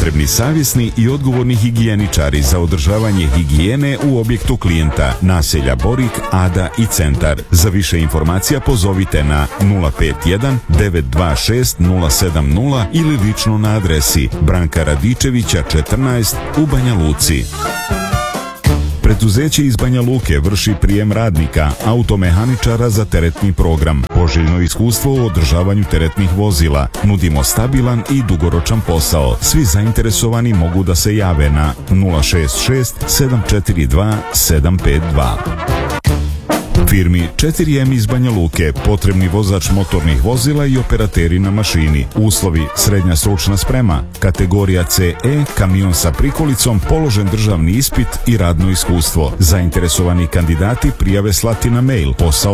potrebni savjesni i odgovorni higijeničari za održavanje higijene u objektu klijenta, naselja Borik, Ada i Centar. Za više informacija pozovite na 051 926 070 ili lično na adresi Branka Radičevića 14 u Banja Luci. Preduzeće iz Banja Luke vrši prijem radnika, automehaničara za teretni program. Poželjno iskustvo u održavanju teretnih vozila. Nudimo stabilan i dugoročan posao. Svi zainteresovani mogu da se jave na 066 742 752. Firmi 4M iz Banja Luke potrebni vozač motornih vozila i operateri na mašini. Uslovi: srednja stručna sprema, kategorija CE, kamion sa prikolicom, položen državni ispit i radno iskustvo. Zainteresovani kandidati prijave slati na mail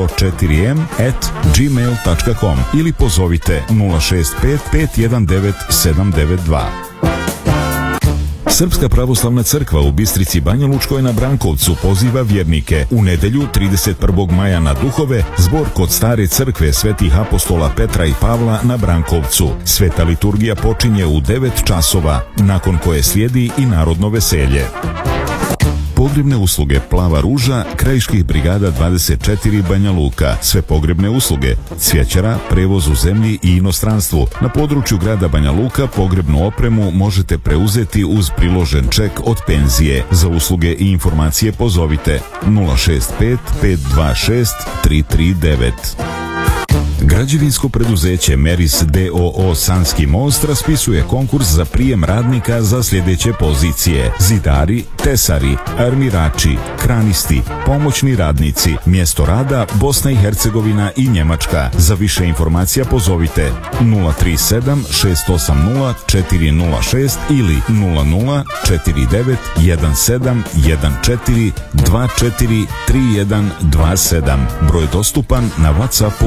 posao4m@gmail.com ili pozovite 065 519 792. Srpska pravoslavna crkva u Bistrici Banja Lučkoj na Brankovcu poziva vjernike u nedelju 31. maja na Duhove, zbor kod stare crkve svetih apostola Petra i Pavla na Brankovcu. Sveta liturgija počinje u 9 časova, nakon koje slijedi i narodno veselje. Pogrebne usluge Plava ruža, krajiških brigada 24 Banja Luka. Sve pogrebne usluge: cvjećara, prevoz u zemlji i inostranstvu. Na području grada Banja Luka pogrebnu opremu možete preuzeti uz priložen ček od penzije. Za usluge i informacije pozovite 065 526 339. Građevinsko preduzeće Meris D.O.O. Sanski most raspisuje konkurs za prijem radnika za sljedeće pozicije: zidari, tesari, armirači, kranisti, pomoćni radnici. Mjesto rada: Bosna i Hercegovina i Njemačka. Za više informacija pozovite 037 680 406 ili 00 49 17 14 24 31 27. Broj dostupan na WhatsAppu